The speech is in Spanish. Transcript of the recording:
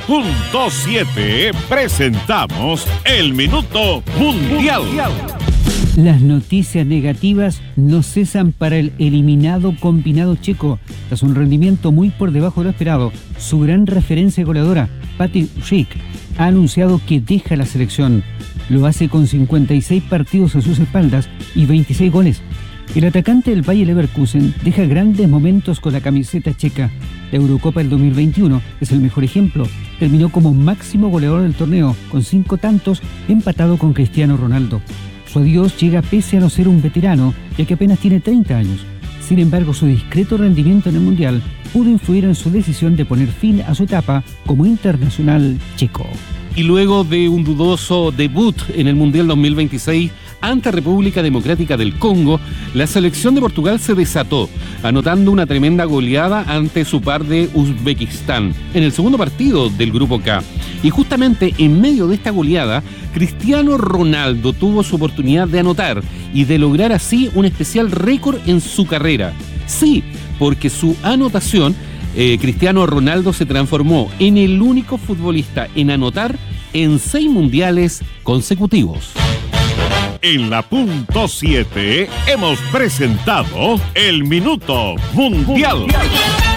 Punto 7 presentamos el Minuto Mundial. Las noticias negativas no cesan para el eliminado combinado checo. Tras un rendimiento muy por debajo de lo esperado, su gran referencia goleadora, Patrik Schick, ha anunciado que deja la selección. Lo hace con 56 partidos a sus espaldas y 26 goles. El atacante del Bayer Leverkusen deja grandes momentos con la camiseta checa. La Eurocopa del 2021 es el mejor ejemplo. Terminó como máximo goleador del torneo, con 5 tantos, empatado con Cristiano Ronaldo. Su adiós llega pese a no ser un veterano, ya que apenas tiene 30 años. Sin embargo, su discreto rendimiento en el Mundial pudo influir en su decisión de poner fin a su etapa como internacional checo. Y luego de un dudoso debut en el Mundial 2026 ante República Democrática del Congo, la selección de Portugal se desató, anotando una tremenda goleada ante su par de Uzbekistán en el segundo partido del Grupo K. Y justamente en medio de esta goleada, Cristiano Ronaldo tuvo su oportunidad de anotar y de lograr así un especial récord en su carrera. Sí, porque su anotación, Cristiano Ronaldo se transformó en el único futbolista en anotar en 6 mundiales consecutivos. En la Punto 7 hemos presentado el Minuto Mundial.